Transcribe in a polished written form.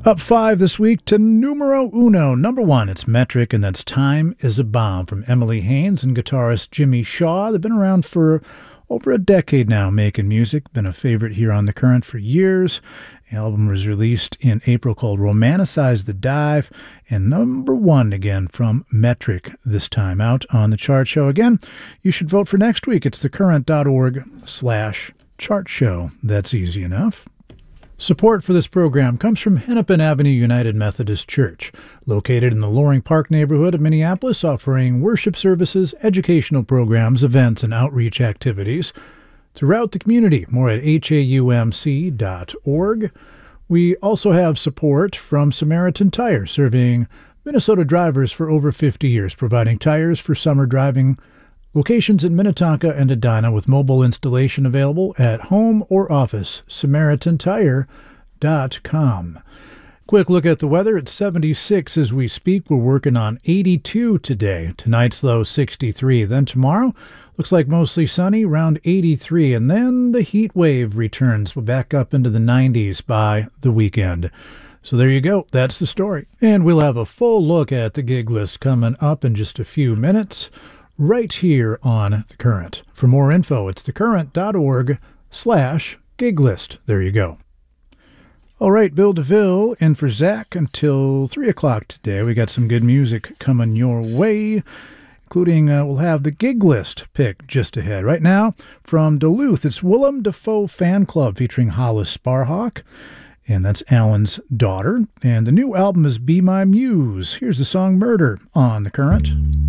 Up 5 this week to numero uno. Number 1, it's Metric, and that's Time is a Bomb from Emily Haynes and guitarist Jimmy Shaw. They've been around for over a decade now making music. Been a favorite here on The Current for years. The album was released in April called Romanticize the Dive. And number 1 again from Metric this time out on the chart show. Again, you should vote for next week. It's thecurrent.org/chart show. That's easy enough. Support for this program comes from Hennepin Avenue United Methodist Church, located in the Loring Park neighborhood of Minneapolis, offering worship services, educational programs, events, and outreach activities throughout the community. More at haumc.org. We also have support from Samaritan Tire, serving Minnesota drivers for over 50 years, providing tires for summer driving. Locations in Minnetonka and Edina with mobile installation available at home or office, SamaritanTire.com. Quick look at the weather. It's 76 as we speak. We're working on 82 today. Tonight's low 63. Then tomorrow, looks like mostly sunny, around 83. And then the heat wave returns. We're back up into the 90s by the weekend. So there you go. That's the story. And we'll have a full look at the gig list coming up in just a few minutes, right here on The Current. For more info, it's thecurrent.org/gig list. There you go. All right, Bill DeVille in for Zach until 3 o'clock today. We got some good music coming your way, including we'll have the gig list pick just ahead. Right now, from Duluth, it's Willem Dafoe Fan Club featuring Hollis Sparhawk, and that's Alan's daughter. And the new album is Be My Muse. Here's the song Murder on The Current.